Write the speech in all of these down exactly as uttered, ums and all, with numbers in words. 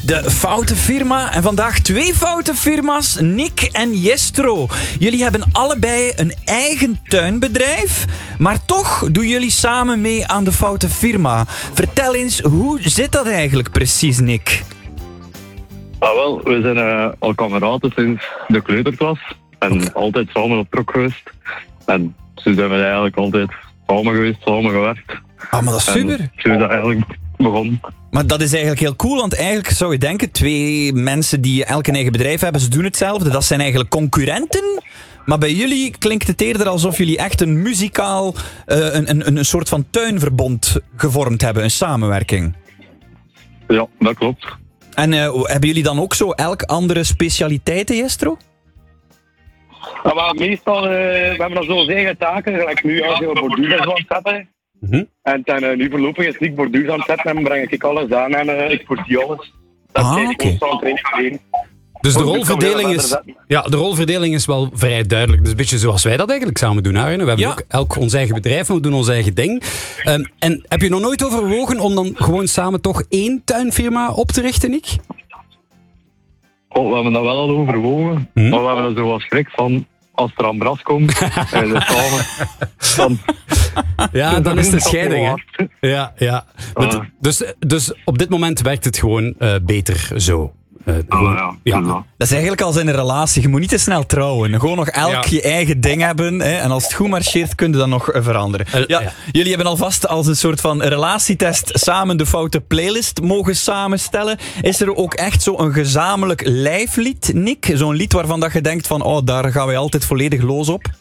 De Foute Firma. En vandaag twee foute firma's, Nick en Jestro. Jullie hebben allebei een eigen tuinbedrijf, maar toch doen jullie samen mee aan de Foute Firma. Vertel eens, hoe zit dat eigenlijk precies, Nick? Ah, wel, we zijn uh, al kameraden sinds de kleuterklas. En okay. altijd samen op trok geweest. En zo zijn we eigenlijk altijd samen geweest, samen gewerkt. Ah, maar dat is super. En zo is dat eigenlijk begonnen. Maar dat is eigenlijk heel cool, want eigenlijk zou je denken, twee mensen die elk een eigen bedrijf hebben, ze doen hetzelfde. Dat zijn eigenlijk concurrenten. Maar bij jullie klinkt het eerder alsof jullie echt een muzikaal, uh, een, een, een soort van tuinverbond gevormd hebben, een samenwerking. Ja, dat klopt. En uh, hebben jullie dan ook zo elk andere specialiteiten, Jestro? Ja, maar meestal, uh, we hebben dan zo onze eigen taken, gelijk nu als we borduurs aan het zetten. Mm-hmm. En dan, uh, nu voorlopig is Nick borduurs aan het zetten en breng ik alles aan en uh, ik voorzie alles. Dat ah, is oké. constant één aan één. Dus de rolverdeling, is, ja, de rolverdeling is wel vrij duidelijk. Dus een beetje zoals wij dat eigenlijk samen doen, Arjen. We hebben ja. ook elk ons eigen bedrijf, we doen ons eigen ding. Um, en heb je nog nooit overwogen om dan gewoon samen toch één tuinfirma op te richten, Nick? Oh, we hebben dat wel al overwogen. Hmm? Maar we hebben er zo wat schrik van, als er aan bras komt, en we samen, dan... Ja, dan is de scheiding, hè. Ja, ja. Uh. Dus, dus op dit moment werkt het gewoon uh, beter zo. Uh, oh, ja. Ja. Dat is eigenlijk als in een relatie. Je moet niet te snel trouwen. Gewoon nog elk ja. je eigen ding hebben. Hè? En als het goed marcheert, kun je dat nog veranderen. Uh, ja, ja. Jullie hebben alvast als een soort van relatietest samen de foute playlist mogen samenstellen. Is er ook echt zo'n gezamenlijk lijflied, Nick? Zo'n lied waarvan dat je denkt van, oh, daar gaan wij altijd volledig los op?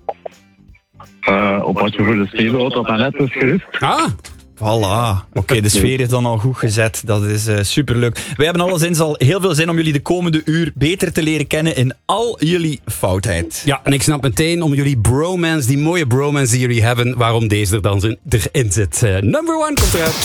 Uh, op wat je voor de stedenauto op net is gerust. Ah! Voilà. Oké, okay, de sfeer is dan al goed gezet. Dat is uh, superleuk. Wij hebben alleszins al heel veel zin om jullie de komende uur beter te leren kennen in al jullie foutheid. Ja, en ik snap meteen om jullie bromance, die mooie bromance die jullie hebben, waarom deze er dan erin zit. Uh, number one komt eruit.